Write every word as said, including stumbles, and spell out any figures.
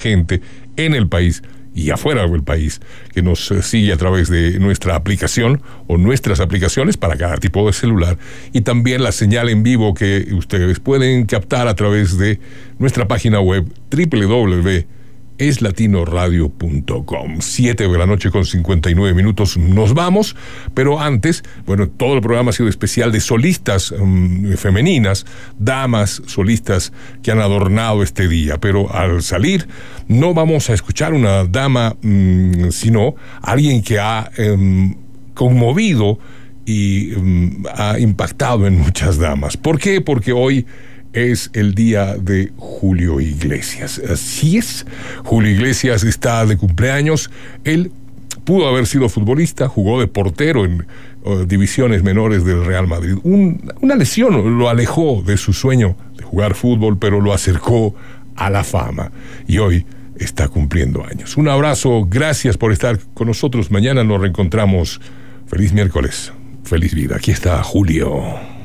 gente en el país y afuera del país que nos sigue a través de nuestra aplicación o nuestras aplicaciones para cada tipo de celular, y también la señal en vivo que ustedes pueden captar a través de nuestra página web doble u doble u doble u punto es latino radio punto com. Siete de la noche con cincuenta y nueve minutos, nos vamos, pero antes, bueno, todo el programa ha sido especial de solistas um, femeninas, damas solistas que han adornado este día, pero al salir no vamos a escuchar una dama, um, sino alguien que ha um, conmovido y um, ha impactado en muchas damas. ¿Por qué? Porque hoy es el día de Julio Iglesias. Así es, Julio Iglesias está de cumpleaños. Él pudo haber sido futbolista, jugó de portero en uh, divisiones menores del Real Madrid. Un, una lesión lo alejó de su sueño de jugar fútbol, pero lo acercó a la fama. Y hoy está cumpliendo años. Un abrazo, gracias por estar con nosotros. Mañana nos reencontramos. Feliz miércoles, feliz vida. Aquí está Julio.